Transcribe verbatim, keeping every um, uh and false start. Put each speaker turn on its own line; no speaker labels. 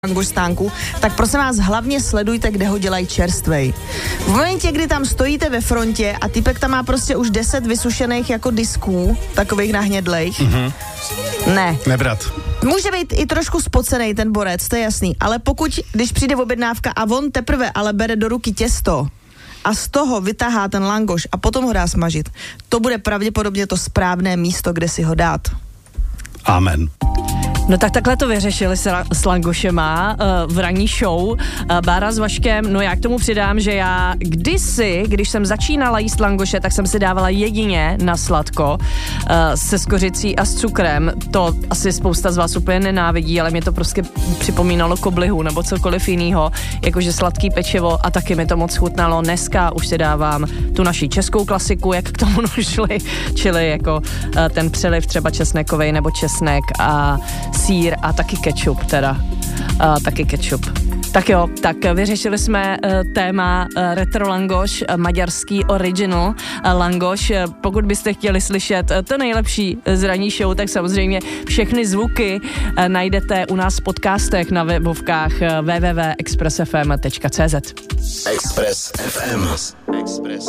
langoštánku, tak prosím vás hlavně sledujte, kde ho dělají čerstvej. V momentě, kdy tam stojíte ve frontě a typek tam má prostě už deset vysušených jako disků, takových nahnědlejch, mm-hmm. ne.
Nebrat.
Může být i trošku spocenej ten borec, to je jasný, ale pokud, když přijde objednávka a on teprve ale bere do ruky těsto a z toho vytahá ten langoš a potom ho dá smažit, to bude pravděpodobně to správné místo, kde si ho dát.
Amen.
No tak takhle to vyřešili s, ra- s langošema uh, v ranní show. Uh, Bára s Vaškem, no já k tomu přidám, že já kdysi, když jsem začínala jíst langoše, tak jsem si dávala jedině na sladko uh, se skořicí a s cukrem. To asi spousta z vás úplně nenávidí, ale mě to prostě připomínalo koblihu nebo cokoliv jiného, jakože sladký pečivo a taky mi to moc chutnalo. Dneska už si dávám tu naši českou klasiku, jak k tomu šli, čili jako uh, ten přeliv třeba česnekovej nebo česnek a sýr a taky ketchup teda. Uh, taky ketchup. Tak jo, tak vyřešili jsme uh, téma uh, retro langoš, uh, maďarský original uh, langoš. Uh, pokud byste chtěli slyšet uh, to nejlepší z ranní show, tak samozřejmě všechny zvuky uh, najdete u nás v podcastech na webovkách uh, w w w tečka express f m tečka c z.
Express ef em. Express.